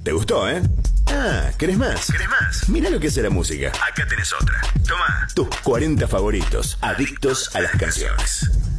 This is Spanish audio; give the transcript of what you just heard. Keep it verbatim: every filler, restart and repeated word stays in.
¿Te gustó, eh? Ah, ¿querés más? ¿Querés más? Mirá lo que hace la música. Acá tenés otra. Toma. Tus cuarenta favoritos, adictos a las canciones.